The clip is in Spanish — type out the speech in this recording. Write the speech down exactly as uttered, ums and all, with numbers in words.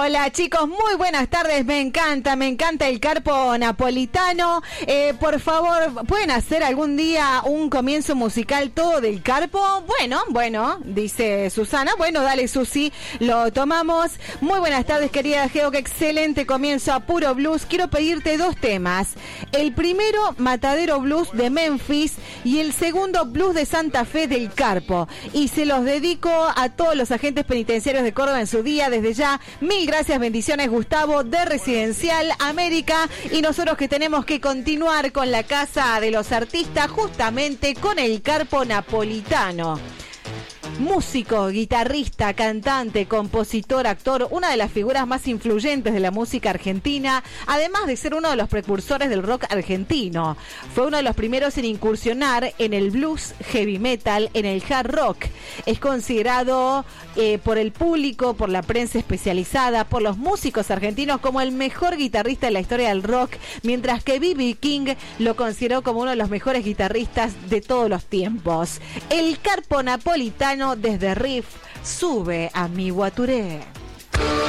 Hola chicos, muy buenas tardes, me encanta, me encanta el carpo napolitano. Eh, por favor, ¿pueden hacer algún día un comienzo musical todo del carpo? Bueno, bueno, dice Susana. Bueno, dale Susi, lo tomamos. Muy buenas tardes querida Geo, qué excelente comienzo a puro blues. Quiero pedirte dos temas. El primero, Matadero Blues de Memphis, y el segundo, Blues de Santa Fe del carpo. Y se los dedico a todos los agentes penitenciarios de Córdoba en su día, desde ya. Mil gracias, bendiciones Gustavo de Residencial América, y nosotros que tenemos que continuar con la Casa de los Artistas, justamente con el carpo napolitano. Músico, guitarrista, cantante, compositor, actor, una de las figuras más influyentes de la música argentina, además de ser uno de los precursores del rock argentino. Fue uno de los primeros en incursionar en el blues, heavy metal, en el hard rock. Es considerado eh, por el público, por la prensa especializada, por los músicos argentinos como el mejor guitarrista de la historia del rock, mientras que B B King lo consideró como uno de los mejores guitarristas de todos los tiempos. El carpo napolitano desde Riff sube a mi Guaturé.